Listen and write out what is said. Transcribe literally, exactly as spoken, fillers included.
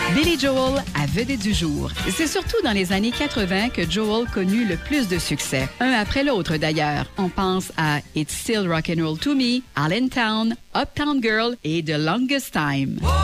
Billy Joel à vedette du jour. C'est surtout dans les années quatre-vingt que Joel connut le plus de succès, un après l'autre d'ailleurs. On pense à It's Still Rock'n'Roll to Me, Allentown, Uptown Girl et The Longest Time.